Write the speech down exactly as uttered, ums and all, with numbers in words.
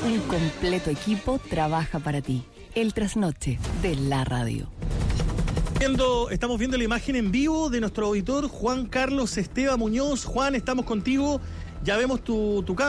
Un completo equipo trabaja para ti. El Trasnoche de la radio. Viendo, estamos viendo la imagen en vivo de nuestro auditor Juan Carlos Esteban Muñoz. Juan, estamos contigo. Ya vemos tu, tu cámara.